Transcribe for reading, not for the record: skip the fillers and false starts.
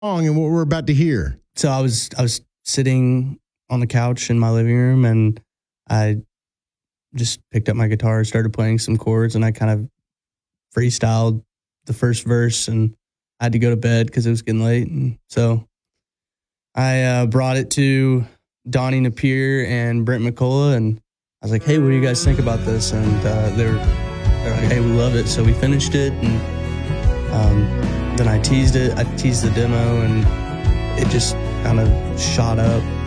song and what we're about to hear? So I was sitting on the couch in my living room, and I just picked up my guitar, started playing some chords, and I kind of freestyled the first verse, and I had to go to bed because it was getting late. And so I brought it to Donnie Napier and Brent McCullough, and I was like, hey, what do you guys think about this? And they're like, hey, we love it. So we finished it, and then I teased the demo, and it just kind of shot up.